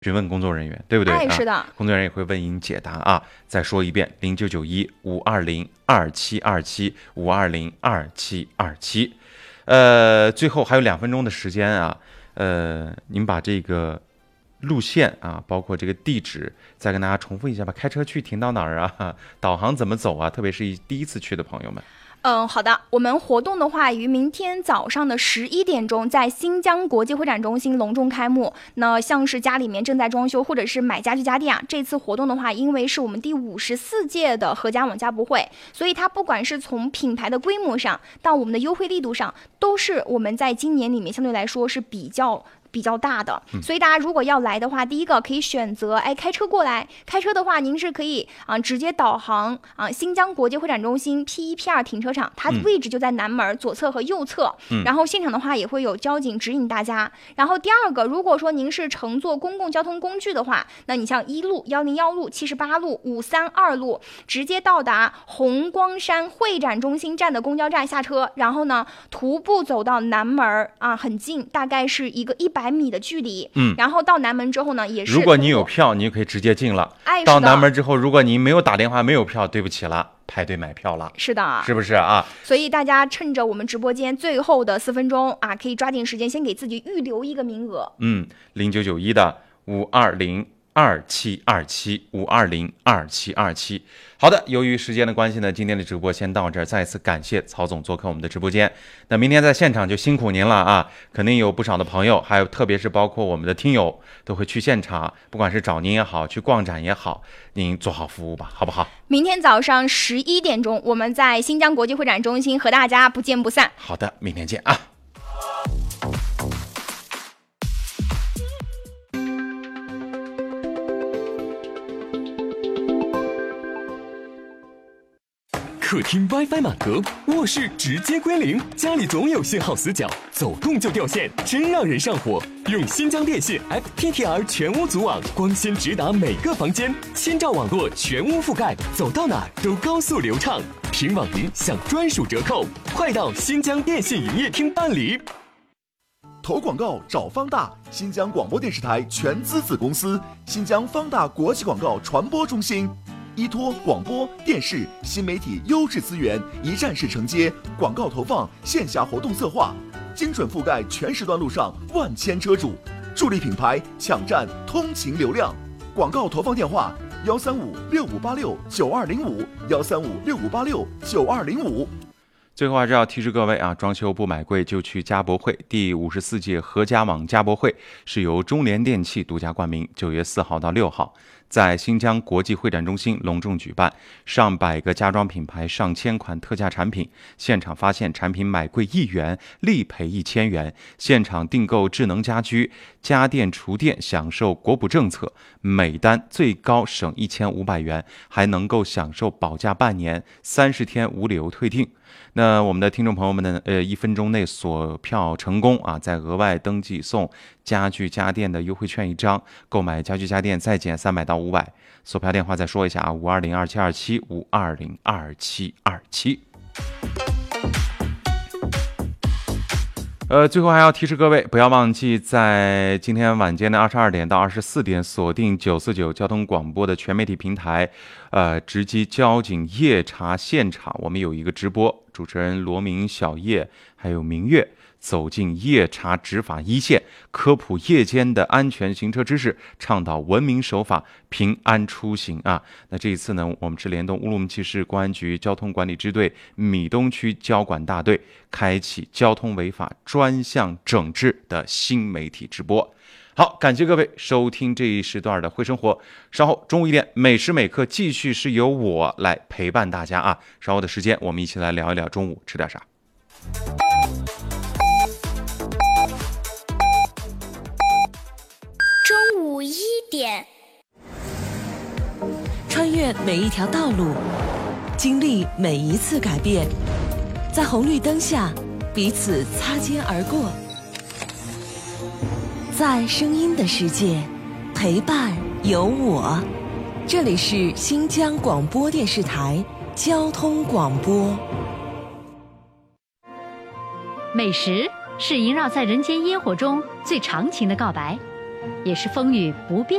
询问工作人员，对不对？ 哎，是的， 工作人员也会为您解答啊。再说一遍，0991-520-2727，520-2727。最后还有2分钟的时间啊，您把这个路线啊，包括这个地址，再跟大家重复一下吧。开车去停到哪儿啊？导航怎么走啊？特别是第一次去的朋友们。 好的，我们活动的话于明天早上的11点钟在新疆国际会展中心隆重开幕。那像是家里面正在装修或者是买家具家电啊，这次活动的话，因为是我们第54届的合家网家博会，所以它不管是从品牌的规模上到我们的优惠力度上，都是我们在今年里面相对来说是比较大的，所以大家如果要来的话，第一个可以选择开车过来。开车的话，您是可以直接导航新疆国际会展中心 P1、P2 停车场，它位置就在南门左侧和右侧。然后现场的话也会有交警指引大家。然后第二个，如果说您是乘坐公共交通工具的话，那你像1路、101路、78路、532路，直接到达红光山会展中心站的公交站下车，然后呢徒步走到南门很近，大概是一个100米的距离。然后到南门之后呢，也是如果你有票，你就可以直接进了。 到南门之后，如果你没有打电话没有票，对不起了，排队买票了。 是的， 是不是啊？ 所以大家趁着我们直播间最后的4分钟可以抓紧时间先给自己预留一个名额。 0991的520-2727，520-2727。好的，由于时间的关系呢，今天的直播先到这儿。再次感谢曹总做客我们的直播间。那明天在现场就辛苦您了啊！肯定有不少的朋友，还有特别是包括我们的听友，都会去现场，不管是找您也好，去逛展也好，您做好服务吧，好不好？ 明天早上11点钟，我们在新疆国际会展中心和大家不见不散。 好的，明天见啊！ 客厅 WiFi 满格，卧室直接归零，家里总有信号死角，走动就掉线，真让人上火。用新疆电信 FTTR 全屋组网，光纤直达每个房间，1000兆网络全屋覆盖，走到哪儿都高速流畅。凭网银享专属折扣，快到新疆电信营业厅办理。 投广告找方大，新疆广播电视台全资子公司，新疆方大国际广告传播中心。依托广播电视新媒体优质资源，一站式承接广告投放、线下活动策划，精准覆盖全时段路上万千车主，助力品牌抢占通勤流量。广告投放电话：13565869205，13565869205。 最后还是要提示各位啊，装修不买贵就去家博会。第54届合家网家博会是由中联电器独家冠名，9月4号到6号。在新疆国际会展中心隆重举办，上百个家装品牌、上千款特价产品，现场发现产品买贵1元，立赔1000元。现场订购智能家居、家电、厨电，享受国补政策，每单最高省1500元，还能够享受保价半年，30天无理由退订。那我们的听众朋友们呢，1分钟内锁票成功啊，再额外登记送家具家电的优惠券1张，购买家具家电再减300到500。锁票电话再说一下啊，520-2727，520-2727。最后还要提示各位，不要忘记在今天晚间的22点到24点锁定949交通广播的全媒体平台，直击交警夜查现场。我们有一个直播，主持人罗明、小叶还有明月走进夜查执法一线，科普夜间的安全行车知识，倡导文明守法，平安出行啊。那这一次呢，我们是联动乌鲁木齐市公安局交通管理支队米东区交管大队，开启交通违法专项整治的新媒体直播。好，感谢各位收听这一时段的会生活。稍后中午1点，每时每刻继续是由我来陪伴大家啊。稍后的时间，我们一起来聊一聊中午吃点啥。 中午1点， 穿越每一条道路，经历每一次改变，在红绿灯下彼此擦肩而过，在声音的世界陪伴有我。这里是新疆广播电视台交通广播。 美食是萦绕在人间烟火中最长情的告白， 也是风雨不变